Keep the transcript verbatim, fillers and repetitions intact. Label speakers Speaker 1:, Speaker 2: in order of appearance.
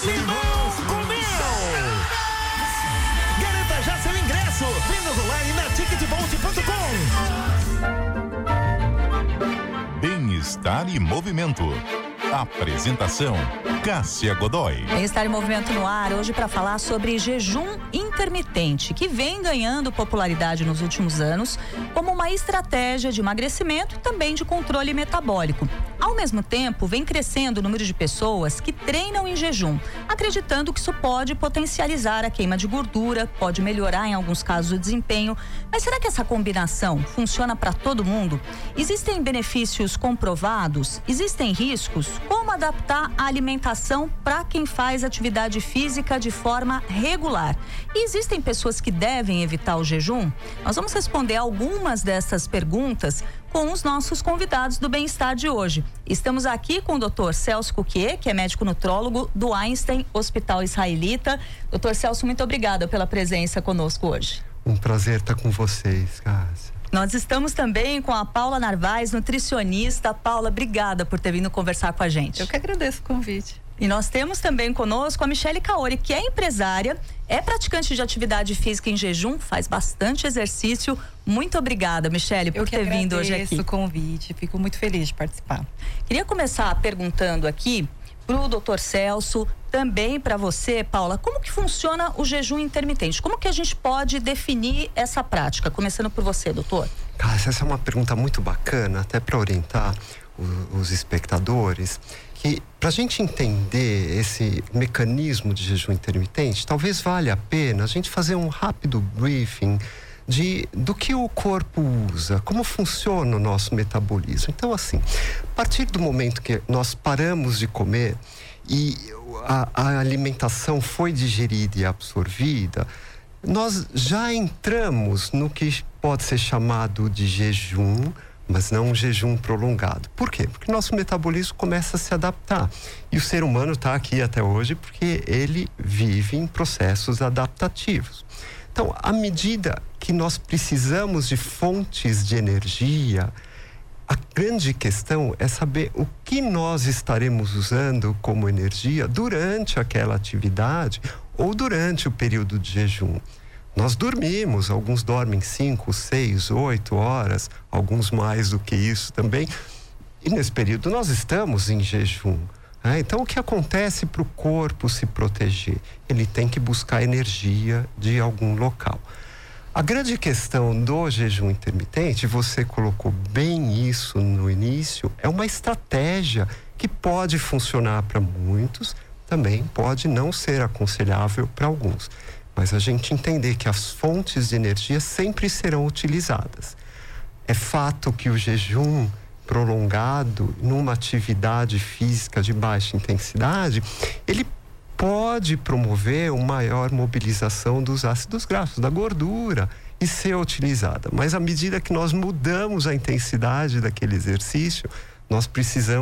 Speaker 1: Limão com Mel. Garanta já seu ingresso. Vendas online na ticketbolt ponto com.
Speaker 2: Bem-estar e movimento. Apresentação: Cássia Godoy.
Speaker 3: Bem-estar em movimento no ar, hoje para falar sobre jejum intermitente, que vem ganhando popularidade nos últimos anos como uma estratégia de emagrecimento e também de controle metabólico. Ao mesmo tempo, vem crescendo o número de pessoas que treinam em jejum, acreditando que isso pode potencializar a queima de gordura, pode melhorar em alguns casos o desempenho. Mas será que essa combinação funciona para todo mundo? Existem benefícios comprovados? Existem riscos? Como adaptar a alimentação para quem faz atividade física de forma regular? E existem pessoas que devem evitar o jejum? Nós vamos responder algumas dessas perguntas com os nossos convidados do Bem-Estar de hoje. Estamos aqui com o doutor Celso Cuquier, que é médico nutrólogo do Einstein Hospital Israelita. doutor Celso, muito obrigada pela presença conosco hoje.
Speaker 4: Um prazer estar com vocês, Cássia.
Speaker 3: Nós estamos também com a Paula Narvaez, nutricionista. Paula, obrigada por ter vindo conversar com a gente.
Speaker 5: Eu que agradeço o convite.
Speaker 3: E nós temos também conosco a Michele Kaori, que é empresária, é praticante de atividade física em jejum, faz bastante exercício. Muito obrigada, Michele, por ter vindo hoje aqui.
Speaker 5: Eu que agradeço o convite, fico muito feliz de participar.
Speaker 3: Queria começar perguntando aqui para o doutor Celso, também para você, Paula, como que funciona o jejum intermitente? Como que a gente pode definir essa prática? Começando por você, doutor.
Speaker 4: Cássia, essa é uma pergunta muito bacana, até para orientar o, os espectadores, que para a gente entender esse mecanismo de jejum intermitente, talvez valha a pena a gente fazer um rápido briefing de, do que o corpo usa, como funciona o nosso metabolismo. Então, assim, a partir do momento que nós paramos de comer e a, a alimentação foi digerida e absorvida, nós já entramos no que pode ser chamado de jejum, mas não um jejum prolongado. Por quê? Porque nosso metabolismo começa a se adaptar. E o ser humano está aqui até hoje porque ele vive em processos adaptativos. Então, à medida que nós precisamos de fontes de energia, a grande questão é saber o que nós estaremos usando como energia durante aquela atividade ou durante o período de jejum. Nós dormimos, alguns dormem cinco, seis, oito horas, alguns mais do que isso também. E nesse período nós estamos em jejum. Né? Então o que acontece para o corpo se proteger? Ele tem que buscar energia de algum local. A grande questão do jejum intermitente, você colocou bem isso no início, é uma estratégia que pode funcionar para muitos, também pode não ser aconselhável para alguns. Mas a gente entender que as fontes de energia sempre serão utilizadas. É fato que o jejum prolongado numa atividade física de baixa intensidade, ele pode promover uma maior mobilização dos ácidos graxos, da gordura, e ser utilizada. Mas à medida que nós mudamos a intensidade daquele exercício, nós precisamos